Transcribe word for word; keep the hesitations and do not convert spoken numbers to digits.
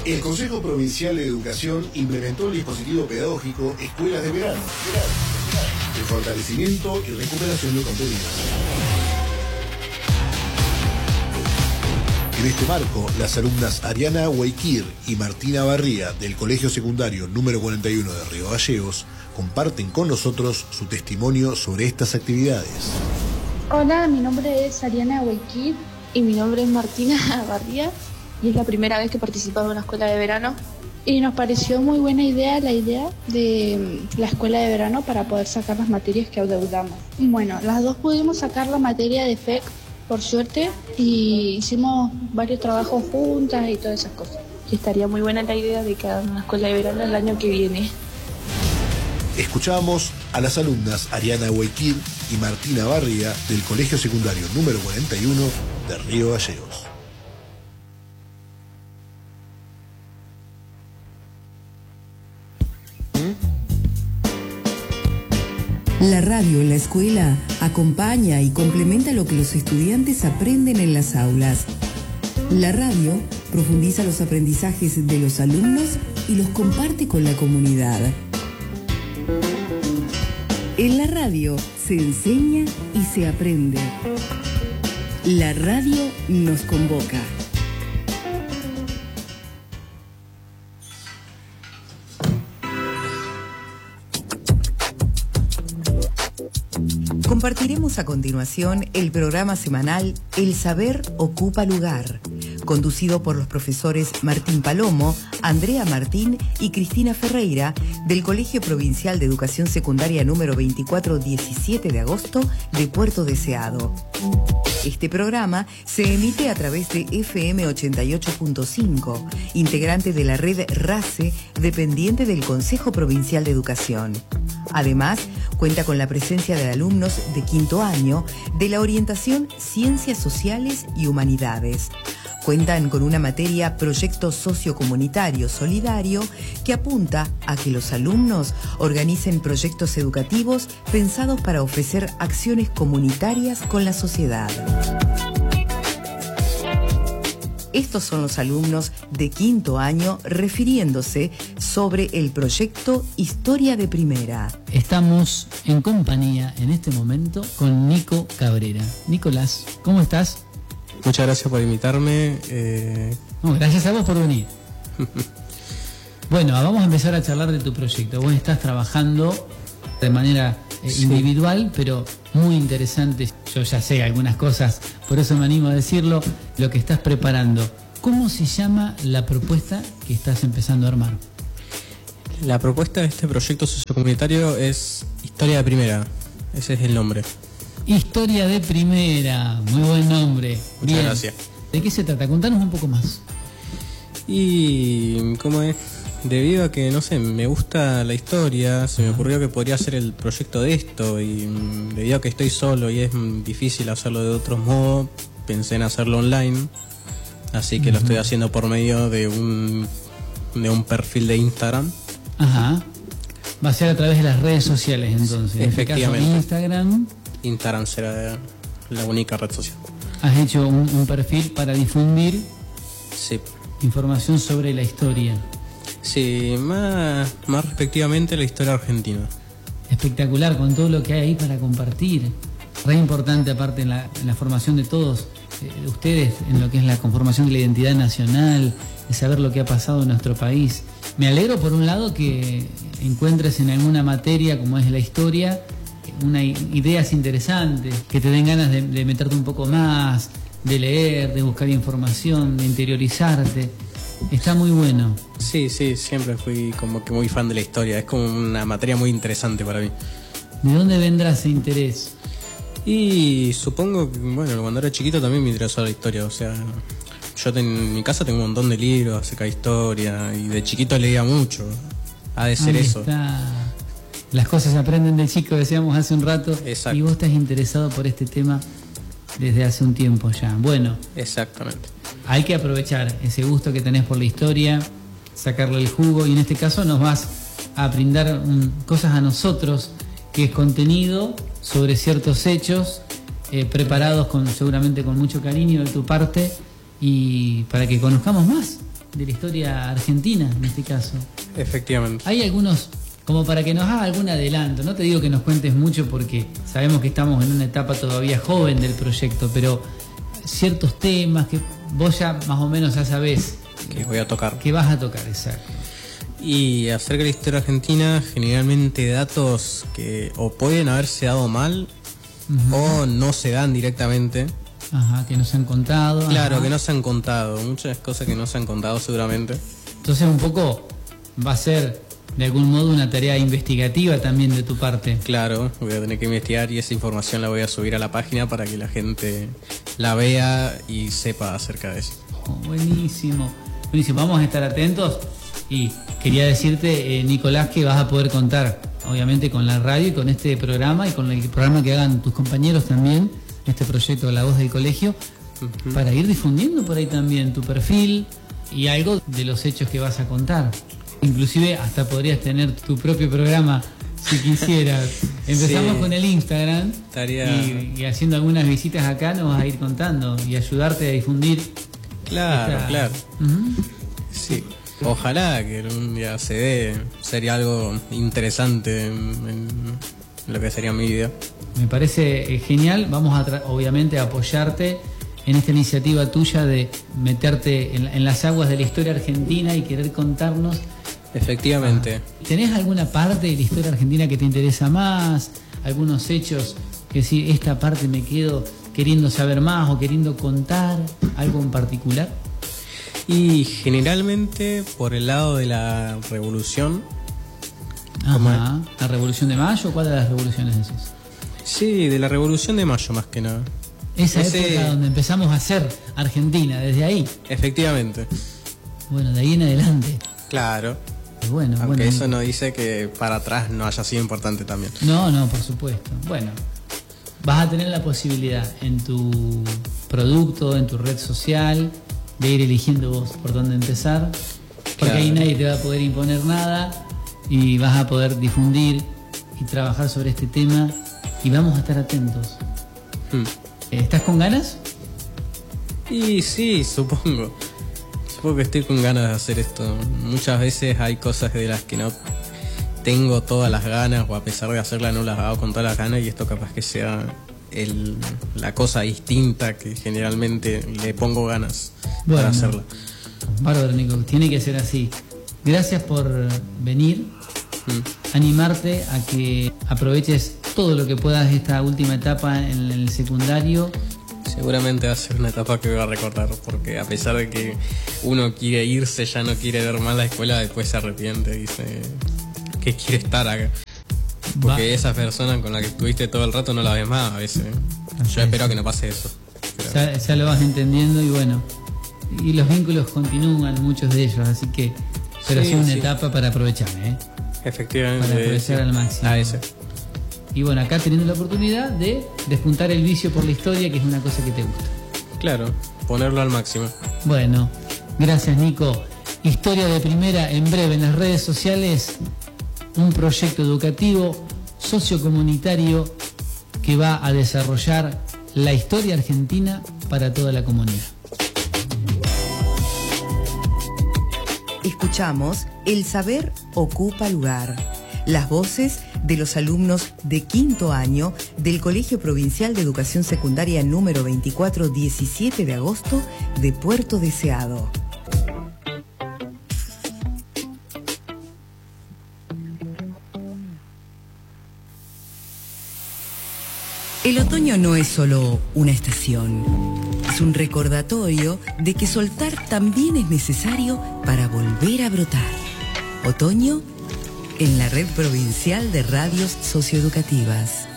El Consejo Provincial de Educación implementó el dispositivo pedagógico Escuelas de Verano, de fortalecimiento y recuperación de contenidos. En este marco, las alumnas Ariana Huayquir y Martina Barría del Colegio Secundario número cuarenta y uno de Río Gallegos comparten con nosotros su testimonio sobre estas actividades. Hola, mi nombre es Ariana Huayquir y mi nombre es Martina Barría y es la primera vez que participamos en una escuela de verano. Y nos pareció muy buena idea la idea de la escuela de verano para poder sacar las materias que adeudamos. Bueno, las dos pudimos sacar la materia de F E C, por suerte, y hicimos varios trabajos juntas y todas esas cosas. Y estaría muy buena la idea de que hagan una escuela de verano el año que viene. Escuchamos a las alumnas Ariana Huayquir y Martina Barría del Colegio Secundario número cuarenta y uno de Río Gallegos. La radio en la escuela acompaña y complementa lo que los estudiantes aprenden en las aulas. La radio profundiza los aprendizajes de los alumnos y los comparte con la comunidad. En la radio se enseña y se aprende. La radio nos convoca. Compartiremos a continuación el programa semanal El Saber Ocupa Lugar, conducido por los profesores Martín Palomo, Andrea Martín y Cristina Ferreira del Colegio Provincial de Educación Secundaria número veinticuatro diecisiete de agosto de Puerto Deseado. Este programa se emite a través de F M ochenta y ocho punto cinco, integrante de la red RACE, dependiente del Consejo Provincial de Educación. Además, cuenta con la presencia de alumnos de quinto año de la orientación Ciencias Sociales y Humanidades. Cuentan con una materia Proyecto Sociocomunitario Solidario que apunta a que los alumnos organicen proyectos educativos pensados para ofrecer acciones comunitarias con la sociedad. Estos son los alumnos de quinto año refiriéndose sobre el proyecto Historia de Primera. Estamos en compañía en este momento con Nico Cabrera. Nicolás, ¿cómo estás? Muchas gracias por invitarme. Eh... No, gracias a vos por venir. Bueno, vamos a empezar a charlar de tu proyecto. Vos estás trabajando de manera eh, sí. individual, pero muy interesante. Yo ya sé algunas cosas, por eso me animo a decirlo, lo que estás preparando. ¿Cómo se llama la propuesta que estás empezando a armar? La propuesta de este proyecto sociocomunitario es Historia de Primera. Ese es el nombre. Historia de Primera, muy buen nombre. Muchas Bien. Gracias. ¿De qué se trata? Contanos un poco más. Y cómo es, debido a que, no sé, me gusta la historia, se me ocurrió que podría hacer el proyecto de esto, y debido a que estoy solo y es difícil hacerlo de otro modo, pensé en hacerlo online, así que uh-huh. lo estoy haciendo por medio de un, de un perfil de Instagram. Ajá. Va a ser a través de las redes sociales, entonces. Sí, efectivamente. En este caso, Instagram. Instagram será la única red social. ¿Has hecho un, un perfil para difundir sí. información sobre la historia? Sí, más, más respectivamente la historia argentina. Espectacular, con todo lo que hay ahí para compartir. Re importante, aparte, en la, en la formación de todos eh, de ustedes, en lo que es la conformación de la identidad nacional, de saber lo que ha pasado en nuestro país. Me alegro, por un lado, que encuentres en alguna materia como es la historia una ideas interesantes, que te den ganas de, de meterte un poco más, de leer, de buscar información, de interiorizarte. Está muy bueno. Sí, sí, siempre fui como que muy fan de la historia. Es como una materia muy interesante para mí. ¿De dónde vendrá ese interés? Y supongo que, bueno, cuando era chiquito también me interesó la historia. O sea, yo ten, en mi casa tengo un montón de libros acerca de historia y de chiquito leía mucho. Ha de ser Ahí eso. Está. Las cosas se aprenden del chico, decíamos hace un rato. Exacto. Y vos estás interesado por este tema desde hace un tiempo ya. Bueno. Exactamente. Hay que aprovechar ese gusto que tenés por la historia, sacarle el jugo, y en este caso nos vas a brindar um, cosas a nosotros, que es contenido sobre ciertos hechos, eh, preparados con seguramente con mucho cariño de tu parte, y para que conozcamos más de la historia argentina, en este caso. Efectivamente. Hay algunos, como para que nos haga algún adelanto, no te digo que nos cuentes mucho porque sabemos que estamos en una etapa todavía joven del proyecto, pero ciertos temas que vos ya más o menos ya sabés que voy a tocar. Que vas a tocar, exacto. Y acerca de la historia argentina, generalmente datos que o pueden haberse dado mal, uh-huh, o no se dan directamente. Ajá, que no se han contado. Claro, ajá, que no se han contado, muchas cosas que no se han contado seguramente. Entonces un poco va a ser de algún modo una tarea investigativa también de tu parte. Claro, voy a tener que investigar y esa información la voy a subir a la página para que la gente la vea y sepa acerca de eso. Oh, buenísimo, buenísimo, vamos a estar atentos. Y quería decirte, eh, Nicolás, que vas a poder contar, obviamente, con la radio y con este programa y con el programa que hagan tus compañeros también, este proyecto La Voz del Colegio, uh-huh, para ir difundiendo por ahí también tu perfil y algo de los hechos que vas a contar. Inclusive hasta podrías tener tu propio programa si quisieras. Empezamos sí, con el Instagram. Estaría... y, y haciendo algunas visitas acá nos vas a ir contando y ayudarte a difundir. Claro, esta... claro. Uh-huh. Sí. Ojalá que un día se dé, sería algo interesante en, en lo que sería mi vida. Me parece eh, genial, vamos a tra- obviamente a apoyarte en esta iniciativa tuya de meterte en, en las aguas de la historia argentina y querer contarnos. Efectivamente. Ah, ¿tenés alguna parte de la historia argentina que te interesa más? ¿Algunos hechos que sí, esta parte me quedo queriendo saber más o queriendo contar? ¿Algo en particular? Y generalmente por el lado de la revolución. Ajá, ¿la revolución de mayo? ¿Cuál de las revoluciones decís? Sí, de la revolución de mayo más que nada. Esa Ese... época donde empezamos a ser Argentina, desde ahí. Efectivamente. Bueno, de ahí en adelante. Claro. Bueno, aunque bueno, eso no dice que para atrás no haya sido importante también. No, no, por supuesto. Bueno, vas a tener la posibilidad en tu producto, en tu red social, de ir eligiendo vos por dónde empezar, porque claro, ahí nadie te va a poder imponer nada y vas a poder difundir y trabajar sobre este tema y vamos a estar atentos. Hmm. ¿Estás con ganas? Y sí, supongo. Supongo que estoy con ganas de hacer esto. Muchas veces hay cosas de las que no tengo todas las ganas o a pesar de hacerlas no las hago con todas las ganas y esto capaz que sea el, la cosa distinta que generalmente le pongo ganas. Bueno, para hacerla. Bárbaro, Nico, tiene que ser así. Gracias por venir, mm. animarte a que aproveches todo lo que puedas esta última etapa en el secundario. Seguramente va a ser una etapa que voy a recordar, porque a pesar de que uno quiere irse, ya no quiere ver más la escuela, después se arrepiente y dice que quiere estar acá. Porque va. Esa persona con la que estuviste todo el rato no la ves más a veces. Así Yo espero es. que no pase eso. Pero... Ya, ya lo vas entendiendo y bueno, y los vínculos continúan, muchos de ellos, así que pero sí, es una sí. etapa para aprovechar, ¿eh? Efectivamente. Para aprovechar sí. al máximo. A ese. Y bueno, acá teniendo la oportunidad de despuntar el vicio por la historia, que es una cosa que te gusta. Claro, ponerlo al máximo. Bueno, gracias, Nico. Historia de Primera en breve en las redes sociales, un proyecto educativo sociocomunitario que va a desarrollar la historia argentina para toda la comunidad. Escuchamos El Saber Ocupa Lugar. Las voces de los alumnos de quinto año del Colegio Provincial de Educación Secundaria número veinticuatro, diecisiete de agosto de Puerto Deseado. El otoño no es solo una estación, es un recordatorio de que soltar también es necesario para volver a brotar. Otoño en la Red Provincial de Radios Socioeducativas.